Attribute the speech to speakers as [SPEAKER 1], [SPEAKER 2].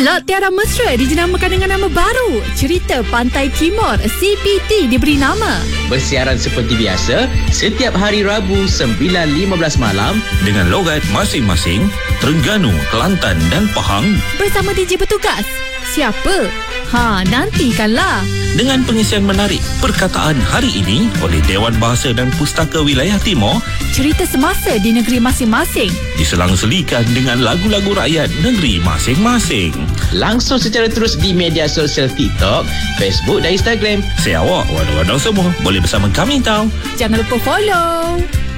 [SPEAKER 1] Laut Tiara Mesra dinamakan dengan nama baru. Cerita Pantai Timur CPT diberi nama.
[SPEAKER 2] Bersiaran seperti biasa setiap hari Rabu 9.15 malam
[SPEAKER 3] dengan logat masing-masing Terengganu, Kelantan dan Pahang
[SPEAKER 1] bersama DJ bertugas. Siapa? Nantikanlah.
[SPEAKER 3] Dengan pengisian menarik perkataan hari ini oleh Dewan Bahasa dan Pustaka Wilayah Timur.
[SPEAKER 1] Cerita semasa di negeri masing-masing
[SPEAKER 3] diselang-selikan dengan lagu-lagu rakyat negeri masing-masing.
[SPEAKER 2] Langsung secara terus di media sosial TikTok, Facebook dan Instagram.
[SPEAKER 3] Saya awak, waduh-waduh semua boleh bersama kami tau.
[SPEAKER 1] Jangan lupa follow.